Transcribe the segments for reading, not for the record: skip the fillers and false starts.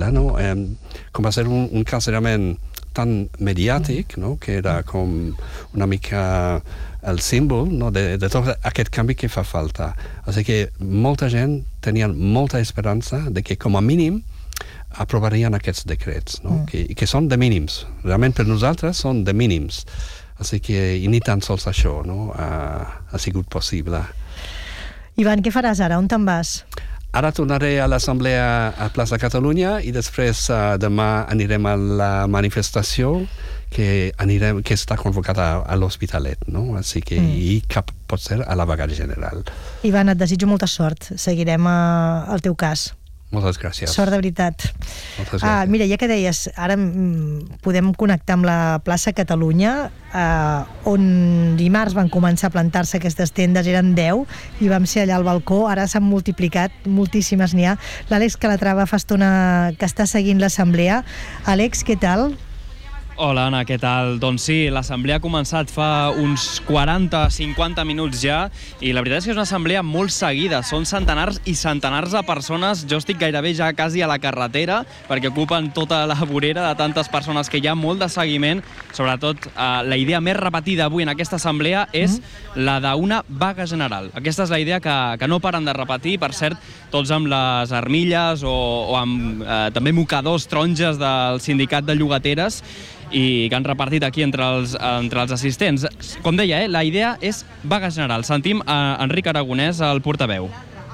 possible, no? Com va ser un cas realment tan mediàtic, no? Que era com una mica el símbol, no? de tot aquest canvi que fa falta. Així que molta gent tenia molta esperança de que com a mínim aprovarien aquests decrets, no? que són de mínims. Realment per nosaltres són de mínims. Així que ni tan sols això, no? Ha sigut possible. Ivan, què faràs ara? On te'n vas? Ara tornaré a l'Assemblea a Plaça Catalunya i després demà anirem a la manifestació que està convocada a l'Hospitalet, no? Així que i cap potser a la vaga general. Ivan, et desitjo molta sort. Seguirem el teu cas. Moltes gràcies. Sort de veritat. Moltes gràcies. Mira, ja que deies, ara podem connectar amb la plaça Catalunya, on dimarts van començar a plantar-se aquestes tendes, eren 10, i vam ser allà al balcó, ara s'han multiplicat, moltíssimes n'hi ha. L'Àlex Calatrava fa estona que està seguint l'assemblea. Àlex, què tal? Hola, Anna, què tal? Doncs sí, l'assemblea ha començat fa uns 40-50 minuts ja i la veritat és que és una assemblea molt seguida. Són centenars i centenars de persones. Jo estic gairebé ja quasi a la carretera perquè ocupen tota la vorera de tantes persones que hi ha molt de seguiment. Sobretot, la idea més repetida avui en aquesta assemblea és la d'una vaga general. Aquesta és la idea que no paren de repetir, per cert, tots amb les armilles o amb també mocadors, taronges del sindicat de llogateres, i que han repartit aquí entre els assistents. Com deia, la idea és vaga general. Sentim Enric Aragonès, el portaveu.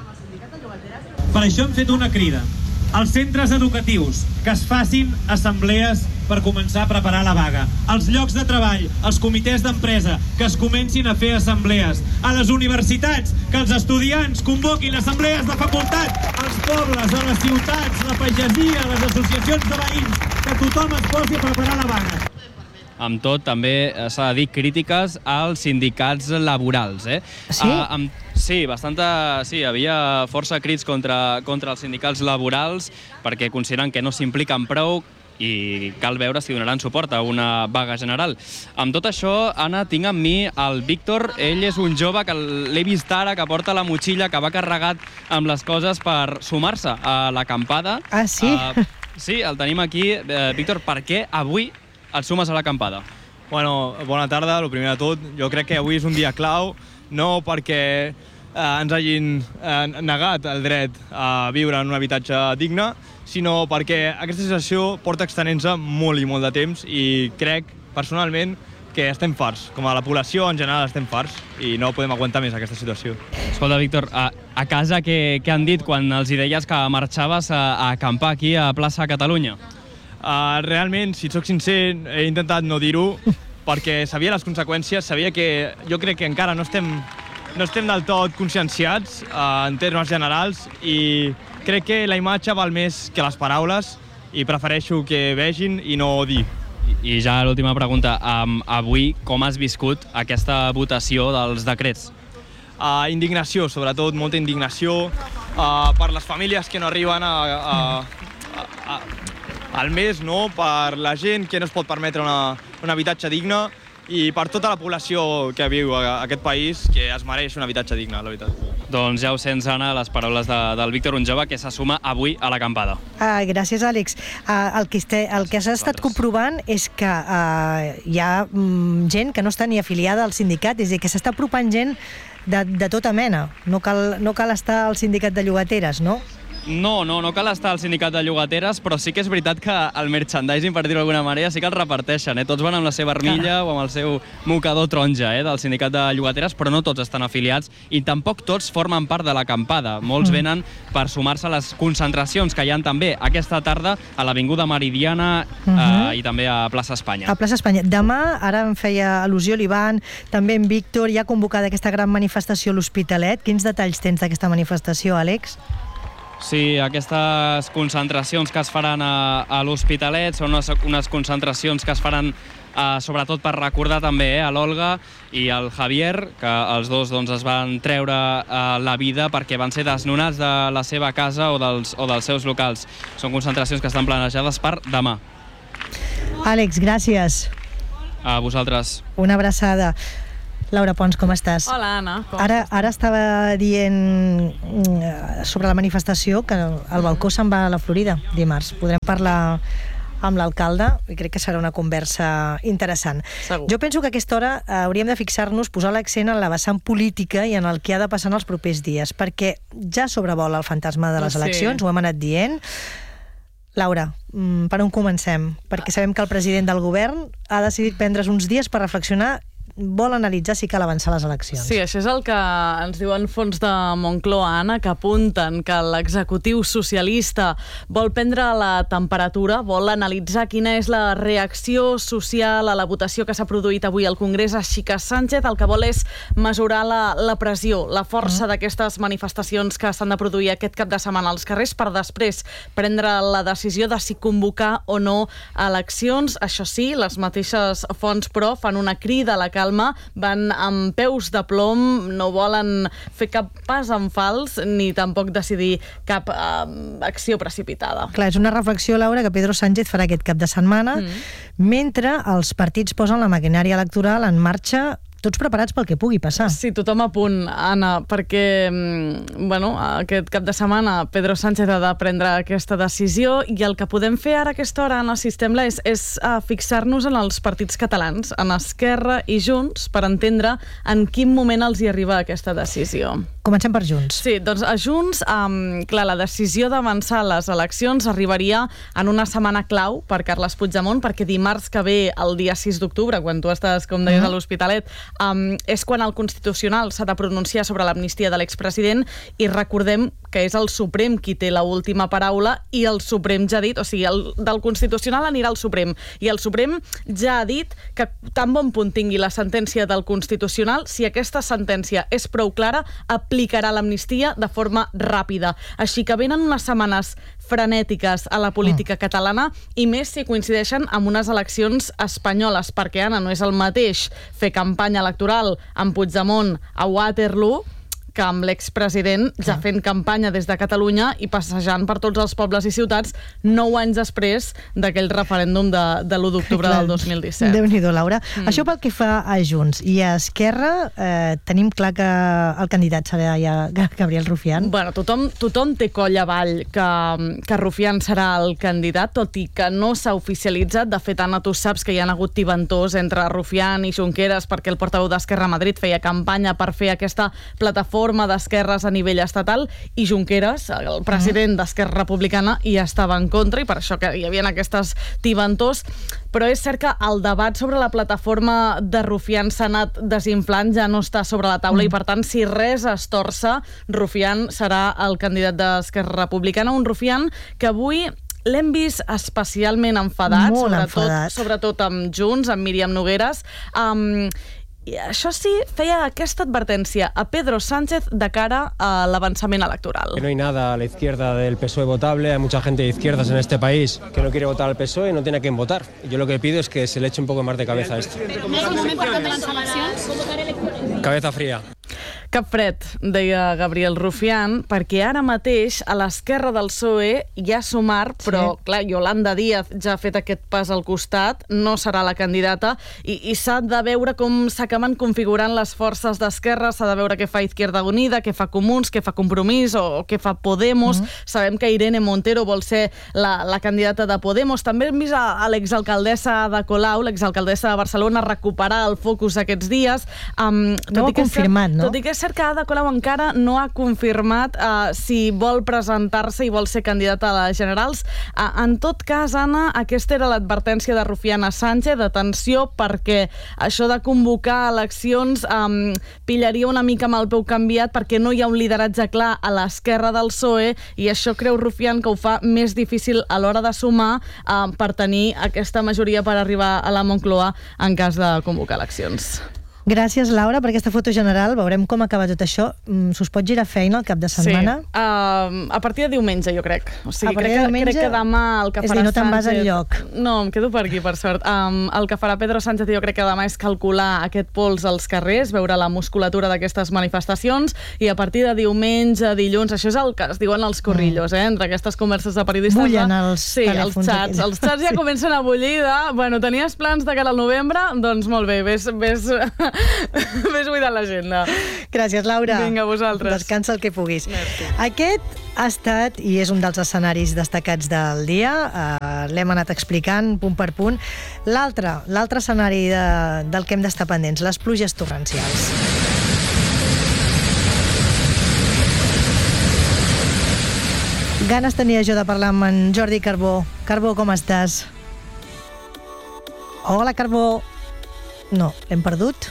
Per això hem fet una crida als centres educatius que es facin assemblees per començar a preparar la vaga. Als llocs de treball, als comitès d'empresa, que es comencin a fer assemblees. A les universitats, que els estudiants convoquin assemblees de facultat. Als pobles, a les ciutats, la pagesia, les associacions de veïns, que tothom es posi a preparar la vaga. Amb tot, també s'ha de dir crítiques als sindicats laborals. Sí? Sí, hi havia força crits contra els sindicats laborals perquè consideren que no s'impliquen prou i cal veure si donaran suport a una vaga general. Amb tot això, Anna, tinc amb mi el Víctor. Ell és un jove que l'he vist ara, que porta la motxilla, que va carregat amb les coses per sumar-se a l'acampada. Ah, sí? Sí, el tenim aquí. Víctor, per què avui et sumes a l'acampada? Bueno, bona tarda, el primer de tot. Jo crec que avui és un dia clau, no perquè ens hagin negat el dret a viure en un habitatge digne, sinó perquè aquesta situació porta extenent-se molt i molt de temps i crec, personalment, que estem farts. Com a la població, en general, estem farts i no podem aguantar més aquesta situació. Escolta, Víctor, a casa què han dit quan els hi deies que marxaves a acampar aquí a Plaça Catalunya? Realment, si et soc sincer, he intentat no dir-ho perquè sabia les conseqüències, sabia que jo crec que encara no estem del tot conscienciats en termes generals i crec que la imatge val més que les paraules i prefereixo que vegin i no dir. I ja l'última pregunta, avui com has viscut aquesta votació dels decrets? Indignació, sobretot, molta indignació per les famílies que no arriben al mes, no? Per la gent que no es pot permetre un habitatge digne i per tota la població que viu a aquest país que es mereix un habitatge digne, la veritat. Doncs ja ho sents, Anna, les paraules del Víctor, un jove que se suma avui a l'acampada. Gràcies, Àlex. El que s'ha estat comprovant és que hi ha gent que no està ni afiliada al sindicat, és a dir, que s'està apropant gent de tota mena. No cal estar al sindicat de llogateres, no? No cal estar al sindicat de llogateres, però sí que és veritat que el merchandising, per dir-ho d'alguna manera, sí que el reparteixen. Tots van amb la seva armilla o amb el seu mocador taronja del sindicat de llogateres, però no tots estan afiliats i tampoc tots formen part de l'acampada. Molts venen per sumar-se a les concentracions que hi ha també aquesta tarda a l'Avinguda Meridiana i també a Plaça Espanya. A Plaça Espanya. Demà, ara em feia al·lusió l'Ivan, també en Víctor, hi ha convocada aquesta gran manifestació a l'Hospitalet. Quins detalls tens d'aquesta manifestació, Àlex? Sí, aquestes concentracions que es faran a l'Hospitalet són unes concentracions que es faran sobretot per recordar també a l'Olga i al Javier, que els dos es van treure la vida perquè van ser desnonats de la seva casa o dels seus locals. Són concentracions que estan planejades per demà. Àlex, gràcies. A vosaltres. Una abraçada. Laura Pons, com estàs? Hola, Anna. Ara estava dient sobre la manifestació que el balcó se'n va a la Florida dimarts. Podrem parlar amb l'alcalde i crec que serà una conversa interessant. Segur. Jo penso que a aquesta hora hauríem de fixar-nos, posar l'accent en la vessant política i en el que ha de passar en els propers dies, perquè ja sobrevola el fantasma de les eleccions, ho hem anat dient. Laura, per on comencem? Perquè sabem que el president del govern ha decidit prendre's uns dies per reflexionar, vol analitzar si cal avançar les eleccions. Sí, això és el que ens diuen fons de Moncloa, Anna, que apunten que l'executiu socialista vol prendre la temperatura, vol analitzar quina és la reacció social a la votació que s'ha produït avui al Congrés, així que Sánchez el que vol és mesurar la pressió, la força d'aquestes manifestacions que s'han de produir aquest cap de setmana als carrers per després prendre la decisió de si convocar o no eleccions. Això sí, les mateixes fonts, però, fan una crida a la calma, van amb peus de plom, no volen fer cap pas en fals ni tampoc decidir cap acció precipitada. Clar, és una reflexió, Laura, que Pedro Sánchez farà aquest cap de setmana, mentre els partits posen la maquinària electoral en marxa, tots preparats pel que pugui passar. Sí, tothom a punt, Anna, perquè aquest cap de setmana Pedro Sánchez ha de prendre aquesta decisió i el que podem fer ara a aquesta hora, Anna, si sembla, és fixar-nos en els partits catalans, en Esquerra i Junts, per entendre en quin moment els hi arriba aquesta decisió. Comencem per Junts. Sí, doncs a Junts, clar, la decisió d'avançar les eleccions arribaria en una setmana clau per Carles Puigdemont, perquè dimarts que ve, el dia 6 d'octubre, quan tu estàs, com deies, a l'Hospitalet, és quan el Constitucional s'ha de pronunciar sobre l'amnistia de l'expresident i recordem que és el Suprem qui té l'última paraula i el Suprem ja ha dit, o sigui, del Constitucional anirà al Suprem i el Suprem ja ha dit que tan bon punt tingui la sentència del Constitucional, si aquesta sentència és prou clara, aplicarà l'amnistia de forma ràpida. Així que venen unes setmanes frenètiques a la política catalana i més si coincideixen amb unes eleccions espanyoles, perquè, Anna, no és el mateix fer campanya electoral amb Puigdemont a Waterloo que amb l'expresident ja fent campanya des de Catalunya i passejant per tots els pobles i ciutats 9 anys després d'aquell referèndum de l'1 d'octubre del 2017. Déu-n'hi-do, Laura. Això pel que fa a Junts. I a Esquerra tenim clar que el candidat serà ja Gabriel Rufián. Bueno, tothom té coll avall que Rufián serà el candidat, tot i que no s'ha oficialitzat. De fet, Anna, tu saps que hi ha hagut tibantors entre Rufián i Junqueras perquè el portaveu d'Esquerra a Madrid feia campanya per fer aquesta plataforma d'esquerres a nivell estatal i Junqueras, el president d'Esquerra Republicana, hi estava en contra i per això que hi havia aquestes tibantors. Però és cert que el debat sobre la plataforma de Rufián s'ha anat desinflant, ja no està sobre la taula i per tant, si res es torça, Rufián serà el candidat d'Esquerra Republicana, un Rufián que avui l'hem vist especialment enfadat, sobretot amb Junts, amb Míriam Nogueras, i això sí, feia aquesta advertència a Pedro Sánchez de cara a l'avançament electoral. Que no hay nada a la izquierda del PSOE votable, hay mucha gente de izquierdas en este país que no quiere votar al PSOE y no tiene a quién votar. Yo lo que pido es que se le eche un poco más de cabeza a esto. Cabeza fría. Cap fred, deia Gabriel Rufián, perquè ara mateix a l'esquerra del PSOE hi ha Sumar, però, clar, Yolanda Díaz ja ha fet aquest pas al costat, no serà la candidata, i s'ha de veure com s'acaben configurant les forces d'esquerra, s'ha de veure què fa Izquierda Unida, què fa Comuns, què fa Compromís o què fa Podemos. Sabem que Irene Montero vol ser la candidata de Podemos. També hem vist a l'exalcaldessa Ada Colau, l'exalcaldessa de Barcelona, recuperar el focus aquests dies. No ho ha confirmat, no? Tot i que és cert que Ada Colau encara no ha confirmat si vol presentar-se i vol ser candidata a les generals. En tot cas, Anna, aquesta era l'advertència de Rufián a Sánchez, d'atenció, perquè això de convocar eleccions pillaria una mica amb el peu canviat perquè no hi ha un lideratge clar a l'esquerra del PSOE i això creu Rufián que ho fa més difícil a l'hora de sumar per tenir aquesta majoria per arribar a la Moncloa en cas de convocar eleccions. Gràcies, Laura, per aquesta foto general. Veurem com acaba tot això. S'us pot girar feina al cap de setmana? Sí, a partir de diumenge, jo crec. O sigui, crec que demà el que farà Sánchez... És a dir, no te'n vas enlloc. No, em quedo per aquí, per sort. El que farà Pedro Sánchez jo crec que demà és calcular aquest pols als carrers, veure la musculatura d'aquestes manifestacions i a partir de diumenge, dilluns, això és el que es diuen els corrillos, entre aquestes converses de periodistes. Bullen els telèfons. Sí, els xats ja comencen a bullir de... Bueno, tenies plans de cara al novembre? Doncs molt bé, ves Ves buidant l'agenda. Gràcies, Laura. Vinga, vosaltres. Descansa el que puguis. Merci. Aquest ha estat, i és un dels escenaris destacats del dia, l'hem anat explicant punt per punt. L'altre escenari del que hem d'estar pendents, les pluges torrencials. Ganes tenia jo de parlar amb en Jordi Carbó. Carbó, com estàs? Hola, Carbó. No, l'hem perdut.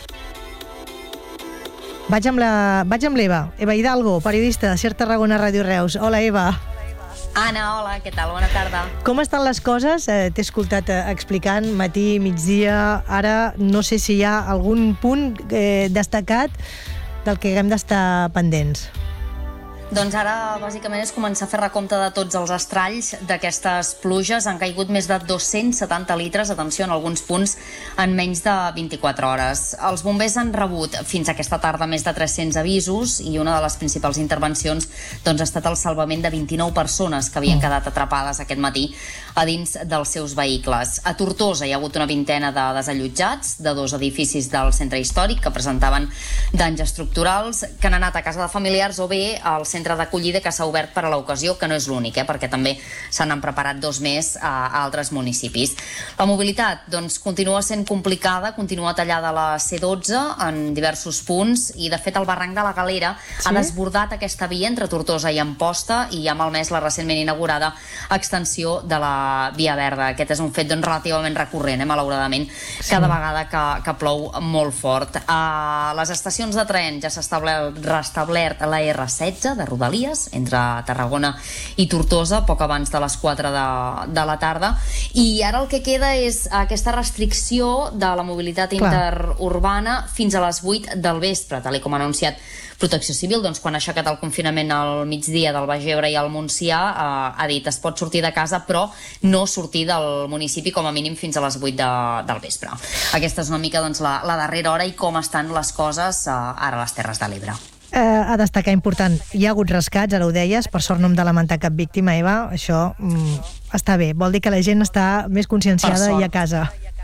Vaig amb l'Eva. Eva Hidalgo, periodista de Ser Tarragona Ràdio Reus. Hola, Eva. Anna, hola, què tal? Bona tarda. Com estan les coses? T'he escoltat explicant matí, migdia. Ara no sé si hi ha algun punt destacat del que hem d'estar pendents. Doncs ara, bàsicament, és començar a fer recompte de tots els estralls d'aquestes pluges. Han caigut més de 270 litres, atenció, en alguns punts, en menys de 24 hores. Els bombers han rebut fins aquesta tarda més de 300 avisos i una de les principals intervencions doncs, ha estat el salvament de 29 persones que havien quedat atrapades aquest matí a dins dels seus vehicles. A Tortosa hi ha hagut una vintena de desallotjats de 2 edificis del centre històric que presentaven danys estructurals, que han anat a casa de familiars o bé al centre d'acollida que s'ha obert per a l'ocasió, que no és l'únic, perquè també se n'han preparat 2 més a altres municipis. La mobilitat doncs, continua sent complicada, continua tallada la C12 en diversos punts i, de fet, el barranc de la Galera ha desbordat aquesta via entre Tortosa i Amposta i ha malmès la recentment inaugurada extensió de la Via Verda. Aquest és un fet doncs, relativament recurrent, malauradament, cada vegada que plou molt fort. A les estacions de tren ja s'ha restablert la R16 de Rodalies, entre Tarragona i Tortosa, poc abans de les 4 de la tarda. I ara el que queda és aquesta restricció de la mobilitat interurbana fins a les 8 del vespre, tal com ha anunciat Protecció Civil. Doncs quan ha aixecat el confinament al migdia del Baix Ebre i al Montsià, ha dit es pot sortir de casa però no sortir del municipi com a mínim fins a les 8 del vespre. Aquesta és una mica doncs, la darrera hora i com estan les coses ara a les Terres de l'Ebre. A destacar important, hi ha hagut rescats, ara ho deies, per sort no hem de lamentar cap víctima, Eva, això està bé, vol dir que la gent està més conscienciada i a casa.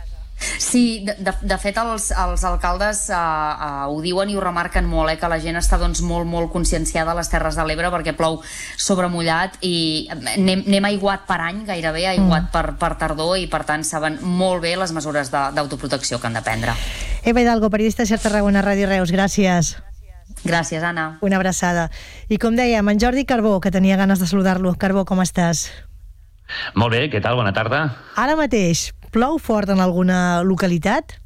Sí, de fet els alcaldes ho diuen i ho remarquen molt, que la gent està doncs, molt conscienciada a les Terres de l'Ebre perquè plou sobre mullat i anem aiguat per any, gairebé aiguat per tardor, i per tant saben molt bé les mesures d'autoprotecció que han de prendre. Eva Hidalgo, periodista de Ser Tarragona Ràdio Reus, gràcies. Gràcies, Anna. Una abraçada. I com dèiem, en Jordi Carbó, que tenia ganes de saludar-lo. Carbó, com estàs? Molt bé, què tal? Bona tarda. Ara mateix, plou fort en alguna localitat?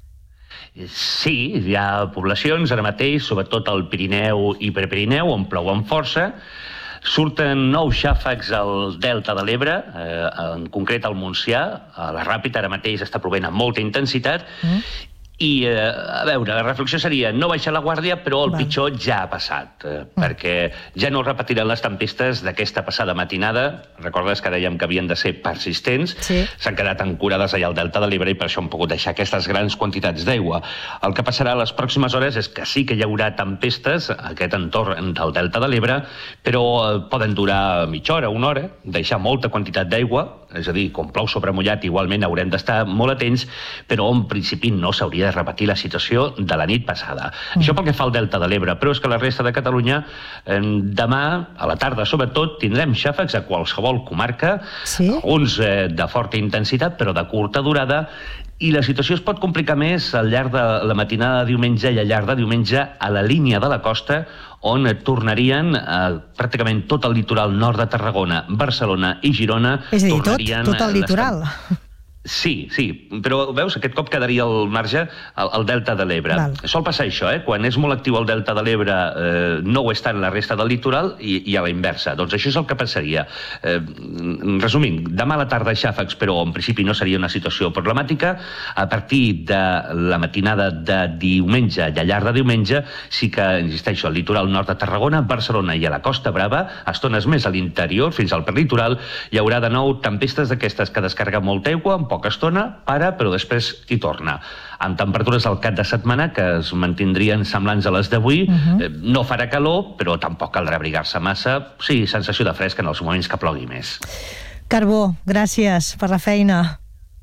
Sí, hi ha poblacions ara mateix, sobretot al Pirineu i Prepirineu, on plou amb força. Surten nous xàfecs al Delta de l'Ebre, en concret al Montsià. La Ràpita ara mateix està plovent amb molta intensitat. I, a veure, la reflexió seria no baixar la guàrdia, però el pitjor ja ha passat, perquè ja no repetiran les tempestes d'aquesta passada matinada. Recordes que dèiem que havien de ser persistents? S'han quedat ancorades allà al Delta de l'Ebre i per això han pogut deixar aquestes grans quantitats d'aigua. El que passarà a les pròximes hores és que sí que hi haurà tempestes a aquest entorn del Delta de l'Ebre, però poden durar mitja hora, una hora, deixar molta quantitat d'aigua, és a dir, com plou sobre mullat, igualment haurem d'estar molt atents, però en principi no s'hauria de repetir la situació de la nit passada. Això pel que fa al Delta de l'Ebre, però és que la resta de Catalunya, demà, a la tarda sobretot, tindrem xàfecs a qualsevol comarca, alguns de forta intensitat, però de curta durada, i la situació es pot complicar més al llarg de la matinada de diumenge i al llarg de diumenge a la línia de la costa, on tornarien pràcticament tot el litoral nord de Tarragona, Barcelona i Girona. És a dir, tot el litoral. Sí, però veus, aquest cop quedaria al marge el Delta de l'Ebre. Sol passar això, quan és molt actiu el Delta de l'Ebre no ho és tant la resta del litoral i a la inversa. Doncs això és el que passaria. Resumint, demà a la tarda xàfecs, però en principi no seria una situació problemàtica. A partir de la matinada de diumenge i al llarg de diumenge sí que, insisteixo, al litoral nord de Tarragona, Barcelona i a la Costa Brava, estones més a l'interior, fins al prelitoral, hi haurà de nou tempestes d'aquestes que descarreguen molta aigua, en poca estona, però després hi torna. Amb temperatures al cap de setmana que es mantindrien semblants a les d'avui. No farà calor, però tampoc caldrà abrigar-se massa. Sí, sensació de fresc en els moments que plogui més. Carbó, gràcies per la feina.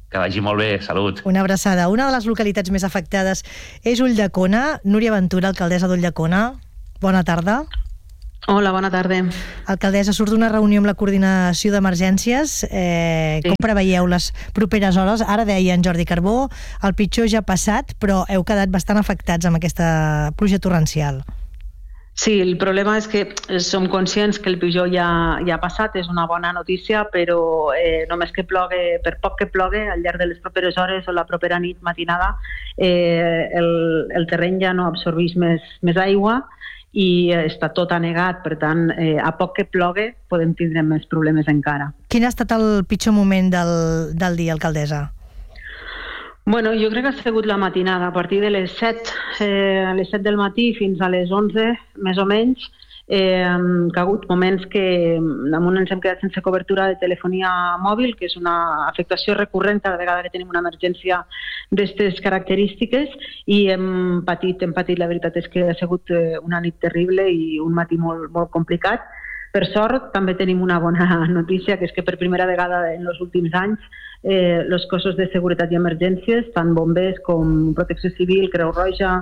Que vagi molt bé, salut. Una abraçada. Una de les localitats més afectades és Ulldecona. Núria Ventura, alcaldessa d'Ulldecona. Bona tarda. Hola, bona tarda. Alcaldessa, surt d'una reunió amb la coordinació d'emergències. Com preveieu les properes hores? Ara deia en Jordi Carbó, el pitjor ja ha passat, però heu quedat bastant afectats amb aquesta pluja torrencial. Sí, el problema és que som conscients que el pitjor ja ha passat, és una bona notícia, però només que plogui, per poc que plogui, al llarg de les properes hores o la propera nit matinada, el terreny ja no absorbeix més aigua i està tot anegat, per tant, a poc que plogui podem tindre més problemes encara. Quin ha estat el pitjor moment del dia, alcaldessa? Bueno, jo crec que ha sigut la matinada, a partir de les 7 del matí fins a les 11, més o menys, que ha hagut moments que damunt ens hem quedat sense cobertura de telefonia mòbil, que és una afectació recurrent cada vegada que tenim una emergència d'aquestes característiques, i hem patit, la veritat és que ha sigut una nit terrible i un matí molt, molt complicat. Per sort, també tenim una bona notícia, que és que per primera vegada en els últims anys els cossos de seguretat i emergències, tant bombers com Protecció Civil, Creu Roja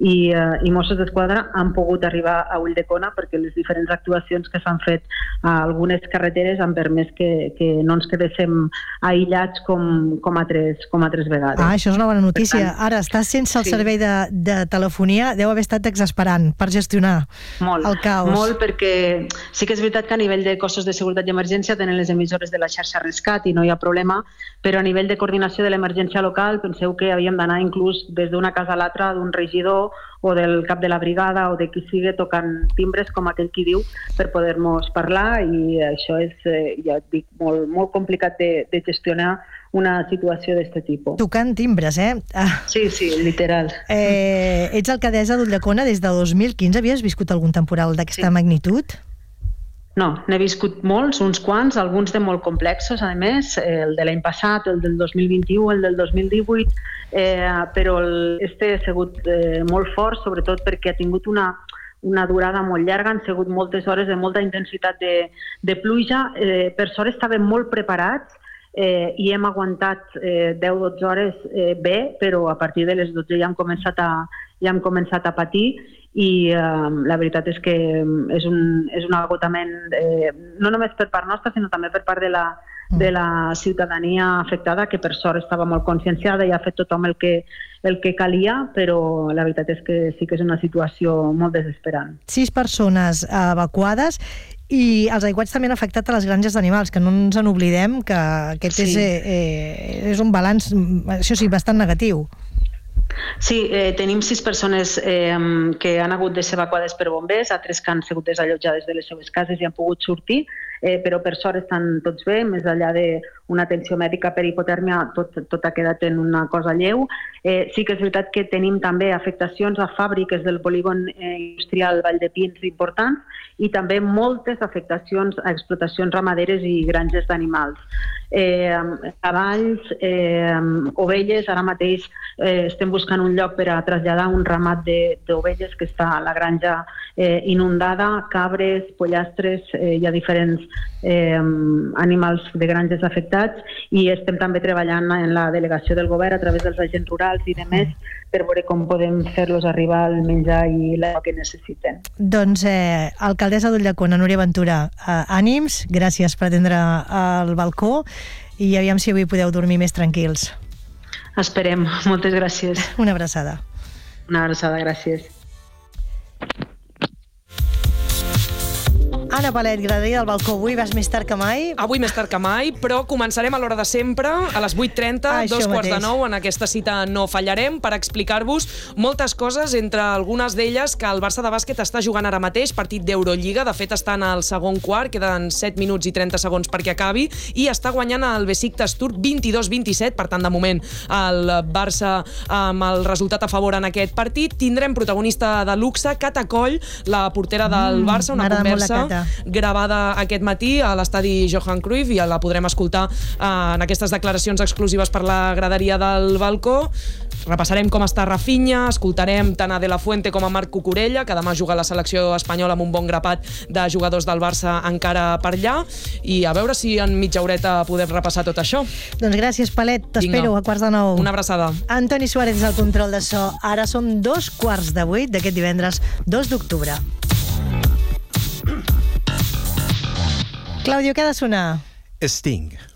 i Mossos d'Esquadra, han pogut arribar a Ulldecona perquè les diferents actuacions que s'han fet a algunes carreteres han permès que no ens quedéssim aïllats com altres vegades. Això és una bona notícia. Ara, estar sense el servei de telefonia deu haver estat exasperant per gestionar el caos. Molt, perquè sí que és veritat que a nivell de cossos de seguretat i emergència tenen les emissores de la xarxa Rescat i no hi ha problema, però a nivell de coordinació de l'emergència local penseu que havíem d'anar inclús des d'una casa a l'altra, d'un regidor o del cap de la brigada o de qui sigui, tocant timbres, com aquell qui diu, per poder-nos parlar, i això és, ja et dic, molt, molt complicat de gestionar una situació d'aquest tipus. Tocant timbres, Sí, literal. Ets alcaldessa d'Ulldecona des de 2015. Havies viscut algun temporal d'aquesta magnitud? No, n'he viscut molts, uns quants, alguns de molt complexos, a més, el de l'any passat, el del 2021, el del 2018, però este ha sigut molt fort, sobretot perquè ha tingut una durada molt llarga, han sigut moltes hores de molta intensitat de pluja. Per sort estàvem molt preparats i hem aguantat 10-12 hores bé, però a partir de les 12 ja hem començat a patir, i la veritat és que és un agotament no només per part nostra, sinó també per part de la ciutadania afectada, que per sort estava molt conscienciada i ha fet tothom el que calia, però la veritat és que sí que és una situació molt desesperant. 6 persones evacuades, i els aiguats també han afectat a les granges d'animals, que no ens en oblidem, que aquest és un balanç, això sí, bastant negatiu. Sí, tenim 6 persones que han hagut de ser evacuades per bombers, altres que han sigut desallotjades de les seves cases i han pogut sortir, però per sort estan tots bé, més enllà d'una atenció mèdica per hipotèrmia, tot ha quedat en una cosa lleu. Sí que és veritat que tenim també afectacions a fàbriques del polígon industrial Valldepins importants, i també moltes afectacions a explotacions ramaderes i granges d'animals. Cavalls, ovelles, ara mateix estem buscant un lloc per a traslladar un ramat d'ovelles que està a la granja inundada, cabres, pollastres, hi ha diferents animals de granges afectats, i estem també treballant en la delegació del govern a través dels agents rurals i demés per veure com podem fer-los arribar el menjar i l'aigua que necessiten. Doncs, alcaldessa d'Ulldecona, Núria Ventura, ànims, gràcies per atendre al balcó, i aviam si avui podeu dormir més tranquils. Esperem, moltes gràcies. Una abraçada. Una abraçada, gràcies. Anna Palet, graderia del balcó. Avui vas més tard que mai. Avui més tard que mai, però començarem a l'hora de sempre, a les 8:30, 8:45, en aquesta cita no fallarem, per explicar-vos moltes coses, entre algunes d'elles que el Barça de bàsquet està jugant ara mateix, partit d'Eurolliga. De fet, estan al segon quart, queden 7 minuts i 30 segons perquè acabi, i està guanyant el Besiktas Turk 22-27, per tant, de moment, el Barça amb el resultat a favor en aquest partit. Tindrem protagonista de luxe, Cata Coll, la portera del Barça, una conversa gravada aquest matí a l'estadi Johan Cruyff i la podrem escoltar en aquestes declaracions exclusives per la graderia del balcó. Repassarem com està Rafinha, escoltarem tant a De La Fuente com a Marc Cucurella, que demà juga a la selecció espanyola amb un bon grapat de jugadors del Barça encara per allà, i a veure si en mitja horeta podem repassar tot això. Doncs gràcies, Palet, t'espero a 7:45. Una abraçada. Antoni Suárez és el control de so. Ara són 7:45 d'aquest divendres 2 d'octubre. Clàudio, què ha de sonar? Sting.